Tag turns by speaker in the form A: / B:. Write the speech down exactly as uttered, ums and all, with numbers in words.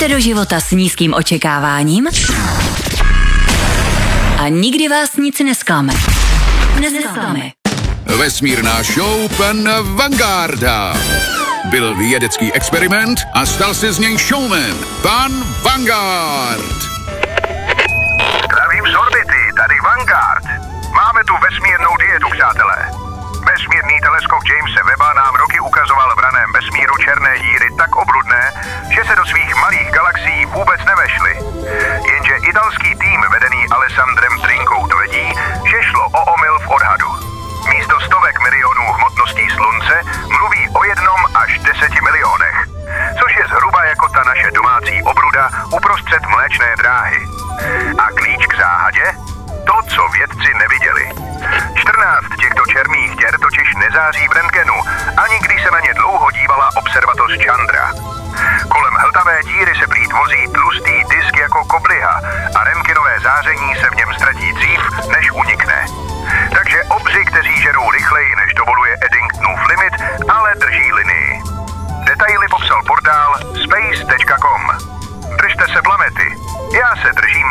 A: Jdete do života s nízkým očekáváním a nikdy vás nic nesklame. Nezesklame.
B: Vesmírná show pana Vangarda. Byl vědecký experiment a stal se z něj showman. Pan Vanguard.
C: Zdravím z orbity, tady Vanguard. Máme tu vesmírnou dietu, přátelé. Vesmírný teleskop Jamese Webba nám roky ukazoval v raném vesmíru černé díry tak obrudné, že se do svých malých galaxií vůbec nevešly. Jenže italský tým vedený Alessandrem Trinkou tvrdí, že šlo o omyl v odhadu. Místo stovek milionů hmotností slunce mluví o jednom až deseti milionech, což je zhruba jako ta naše domácí obruda uprostřed mléčné dráhy. A klíč k záhadě? To, co vědci neviděli. čtrnáct těchto černých děr totiž nezáří v rentgenu, ani když se na ně dlouho dívala observatoř Chandra. Kolem hltavé díry se prý tvoří tlustý disk jako kobliha a rentgenové záření se v něm ztratí dřív, než unikne. Takže obři, kteří žerou rychleji, než dovoluje Eddingtonův limit, ale drží linii. Detaily popsal portál space tečka com. Držte se planety. Já se držím